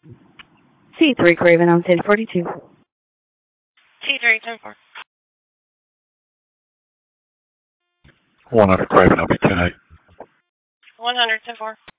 C3 Craven on 1042. C3 10-4. 100 Craven, I'll be 10-8. 100 10-4.